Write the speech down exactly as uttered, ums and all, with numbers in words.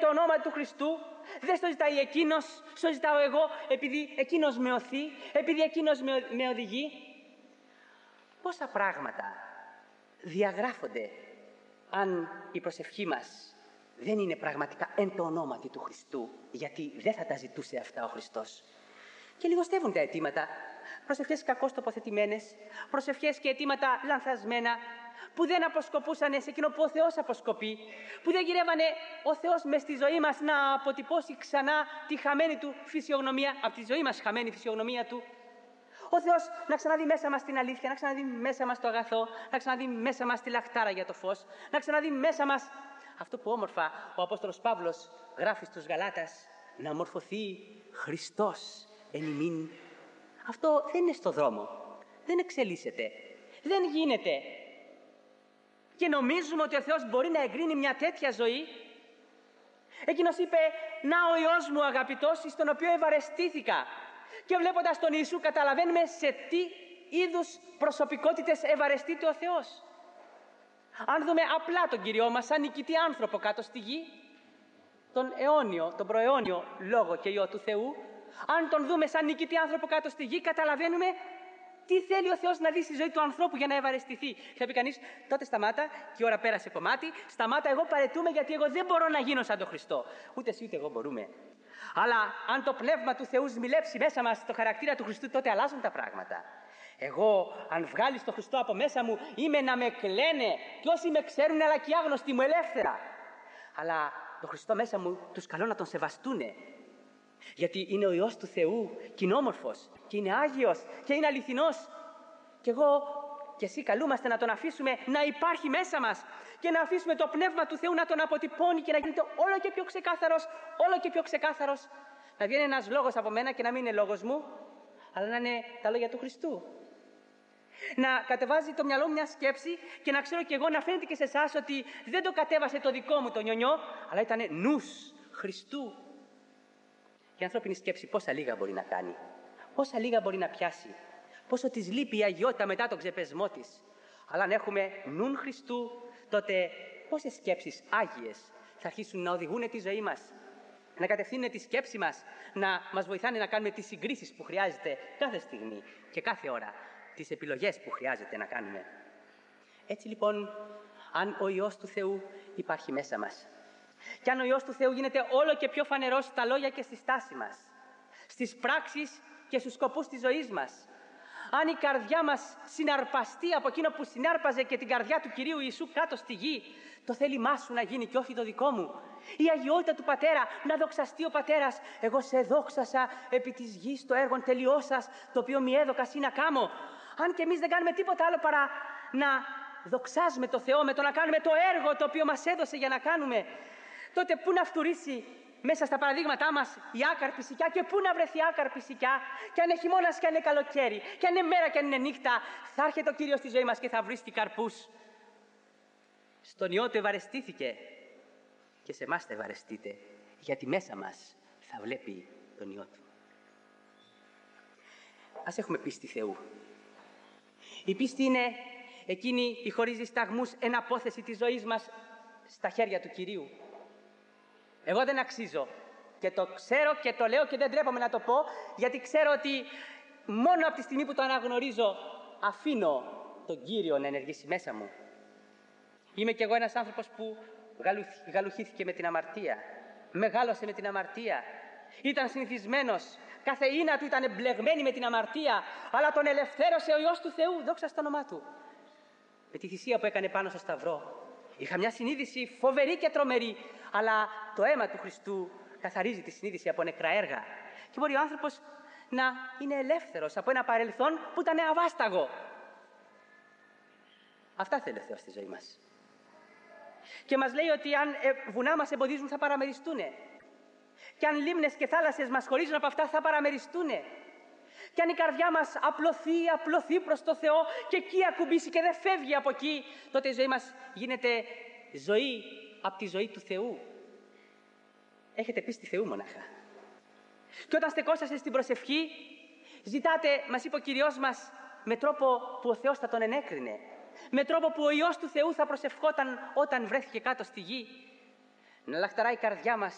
το όνομα του Χριστού, δεν στο ζητάει εκείνος, στο ζητάω εγώ, επειδή εκείνος με οθεί, επειδή εκείνος με, με οδηγεί. Πόσα πράγματα διαγράφονται αν η προσευχή μας δεν είναι πραγματικά εν το ονόματι του Χριστού, γιατί δεν θα τα ζητούσε αυτά ο Χριστός. Και λιγοστεύουν τα αιτήματα, προσευχές κακώς τοποθετημένες, προσευχές και αιτήματα λανθασμένα, που δεν αποσκοπούσαν σε εκείνο που ο Θεός αποσκοπεί, που δεν γυρεύανε ο Θεός μες στη ζωή μας να αποτυπώσει ξανά τη χαμένη του φυσιογνωμία, από τη ζωή μας χαμένη φυσιογνωμία του. Ο Θεός να ξαναδεί μέσα μας την αλήθεια, να ξαναδεί μέσα μας το αγαθό, να ξαναδεί μέσα μας τη λαχτάρα για το φως, να ξαναδεί μέσα μας αυτό που όμορφα ο Απόστολος Παύλος γράφει στους Γαλάτας, να μορφωθεί Χριστός εν ημίν. Αυτό δεν είναι στο δρόμο, δεν εξελίσσεται, δεν γίνεται. Και νομίζουμε ότι ο Θεός μπορεί να εγκρίνει μια τέτοια ζωή. Εκείνος είπε, να ο Υιός μου αγαπητός, στον οποίο ευαρεστήθηκα. Και βλέποντας τον Ιησού καταλαβαίνουμε σε τι είδους προσωπικότητες ευαρεστείται ο Θεός. Αν δούμε απλά τον Κυριό μας σαν νικητή άνθρωπο κάτω στη γη, τον αιώνιο, τον προαιώνιο Λόγο και Υιό του Θεού, αν τον δούμε σαν νικητή άνθρωπο κάτω στη γη, καταλαβαίνουμε τι θέλει ο Θεός να δει στη ζωή του ανθρώπου για να ευαρεστηθεί. Θα πει κανείς, τότε σταμάτα, και η ώρα πέρασε κομμάτι, σταμάτα, εγώ παρετούμε γιατί εγώ δεν μπορώ να γίνω σαν τον Χριστό. Ούτε εσύ ούτε εγώ μπορούμε. Αλλά αν το Πνεύμα του Θεού σμιλέψει μέσα μας το χαρακτήρα του Χριστού, τότε αλλάζουν τα πράγματα. Εγώ, αν βγάλεις τον Χριστό από μέσα μου, είμαι να με κλαίνε, και όσοι με ξέρουν, αλλά και οι άγνωστοι μου ελεύθερα. Αλλά τον Χριστό μέσα μου τους καλώ να τον σεβαστούνε. Γιατί είναι ο Υιός του Θεού και είναι όμορφος και είναι Άγιος και είναι αληθινός. Και εγώ και εσύ καλούμαστε να τον αφήσουμε να υπάρχει μέσα μας και να αφήσουμε το Πνεύμα του Θεού να τον αποτυπώνει και να γίνεται όλο και πιο ξεκάθαρος, όλο και πιο ξεκάθαρος. Να βγαίνει ένας λόγος από μένα και να μην είναι λόγος μου, αλλά να είναι τα λόγια του Χριστού. Να κατεβάζει το μυαλό μου μια σκέψη και να ξέρω κι εγώ, να φαίνεται και σε εσάς ότι δεν το κατέβασε το δικό μου το νιονιό, αλλά ήταν νους Χριστού. Η ανθρώπινη σκέψη πόσα λίγα μπορεί να κάνει, πόσα λίγα μπορεί να πιάσει, πόσο της λείπει η αγιότητα μετά τον ξεπεσμό της. Αλλά αν έχουμε νουν Χριστού, τότε πόσες σκέψεις άγιες θα αρχίσουν να οδηγούν τη ζωή μας, να κατευθύνουν τη σκέψη μας, να μας βοηθάνε να κάνουμε τις συγκρίσεις που χρειάζεται κάθε στιγμή και κάθε ώρα, τις επιλογές που χρειάζεται να κάνουμε. Έτσι λοιπόν, αν ο Υιός του Θεού υπάρχει μέσα μας, και αν ο Υιός του Θεού γίνεται όλο και πιο φανερός στα λόγια και στη στάση μας, στις πράξεις και στους σκοπούς της ζωής μας, αν η καρδιά μας συναρπαστεί από εκείνο που συνάρπαζε και την καρδιά του Κυρίου Ιησού κάτω στη γη, το θέλημά σου να γίνει και όχι το δικό μου, η αγιότητα του Πατέρα, να δοξαστεί ο Πατέρας, εγώ σε δόξασα επί της γης το έργο τελειώσας, το οποίο μη έδωκας ή να κάμω. Αν και εμείς δεν κάνουμε τίποτα άλλο παρά να δοξάζουμε το Θεό με το να κάνουμε το έργο το οποίο μας έδωσε για να κάνουμε, τότε πού να φτουρήσει μέσα στα παραδείγματά μας η άκαρπη σικιά και πού να βρεθεί άκαρπη σικιά, και αν είναι χειμώνας και αν είναι καλοκαίρι, και αν είναι μέρα και αν είναι νύχτα, θα έρχεται ο Κύριος στη ζωή μας και θα βρίσκει καρπούς. Στον Υιό του ευαρεστήθηκε και σε εμάς θα ευαρεστείτε, γιατί μέσα μας θα βλέπει τον Υιό του. Ας έχουμε πίστη Θεού. Η πίστη είναι εκείνη που χωρίζει σταγμούς εν απόθεση της ζωής μας στα χέρια του Κυρίου. Εγώ δεν αξίζω και το ξέρω και το λέω και δεν τρέπομαι να το πω, γιατί ξέρω ότι μόνο από τη στιγμή που το αναγνωρίζω αφήνω τον Κύριο να ενεργήσει μέσα μου. Είμαι κι εγώ ένας άνθρωπος που γαλουχήθηκε με την αμαρτία, μεγάλωσε με την αμαρτία, ήταν συνηθισμένος, κάθε ίνα του ήταν μπλεγμένη με την αμαρτία, αλλά τον ελευθέρωσε ο Υιός του Θεού, δόξα στο όνομά του, με τη θυσία που έκανε πάνω στο Σταυρό. Είχα μια συνείδηση φοβερή και τρομερή, αλλά το αίμα του Χριστού καθαρίζει τη συνείδηση από νεκρά έργα. Και μπορεί ο άνθρωπος να είναι ελεύθερος από ένα παρελθόν που ήταν αβάσταγο. Αυτά θέλει ο Θεός στη ζωή μας. Και μας λέει ότι αν βουνά μας εμποδίζουν θα παραμεριστούνε. Και αν λίμνες και θάλασσες μας χωρίζουν από αυτά θα παραμεριστούνε. Και αν η καρδιά μας απλωθεί, απλωθεί προς το Θεό και εκεί ακουμπήσει και δεν φεύγει από εκεί, τότε η ζωή μας γίνεται ζωή από τη ζωή του Θεού. Έχετε πίστη Θεού μονάχα. Και όταν στεκόσαστε στην προσευχή, ζητάτε, μας είπε ο Κυριός μας, με τρόπο που ο Θεός θα τον ενέκρινε, με τρόπο που ο Υιός του Θεού θα προσευχόταν όταν βρέθηκε κάτω στη γη. Να λαχταράει η καρδιά μας